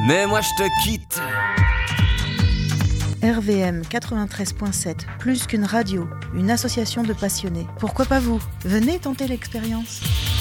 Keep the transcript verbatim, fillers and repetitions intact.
mais moi je te quitte. R V M quatre-vingt-treize point sept, plus qu'une radio, une association de passionnés. Pourquoi pas vous ? Venez tenter l'expérience.